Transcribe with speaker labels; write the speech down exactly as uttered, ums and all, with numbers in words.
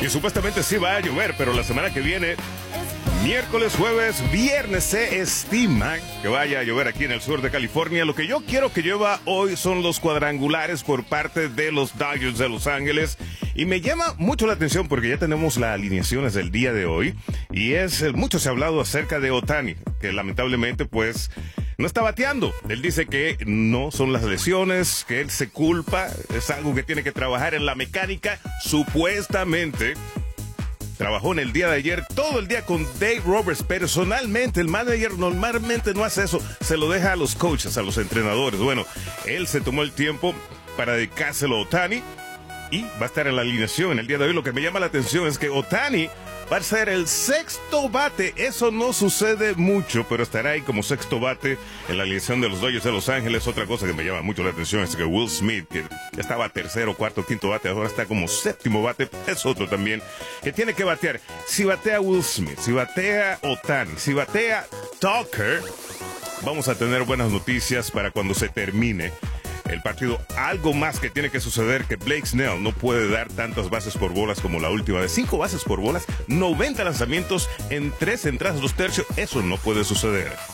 Speaker 1: Y supuestamente sí va a llover, pero la semana que viene, miércoles, jueves, viernes, se estima que vaya a llover aquí en el sur de California. Lo que yo quiero que llueva hoy son los cuadrangulares por parte de los Dodgers de Los Ángeles. Y me llama mucho la atención porque ya tenemos las alineaciones del día de hoy. Y es mucho se ha hablado acerca de Ohtani, que lamentablemente pues no está bateando. Él dice que no son las lesiones, que él se culpa, es algo que tiene que trabajar en la mecánica, supuestamente. Trabajó en el día de ayer, todo el día con Dave Roberts. Personalmente, el manager normalmente no hace eso. Se lo deja a los coaches, a los entrenadores. Bueno, él se tomó el tiempo para dedicárselo a Ohtani y va a estar en la alineación en el día de hoy. Lo que me llama la atención es que Ohtani va a ser el sexto bate. Eso no sucede mucho, pero estará ahí como sexto bate en la alineación de los Dodgers de Los Ángeles. Otra cosa que me llama mucho la atención es que Will Smith, que estaba tercero, cuarto, quinto bate, ahora está como séptimo bate. Es otro también que tiene que batear. Si batea Will Smith, si batea Ohtani, si batea Tucker, vamos a tener buenas noticias para cuando se termine el partido. Algo más que tiene que suceder, que Blake Snell no puede dar tantas bases por bolas como la última de cinco bases por bolas, noventa lanzamientos en tres entradas, dos tercios. Eso no puede suceder.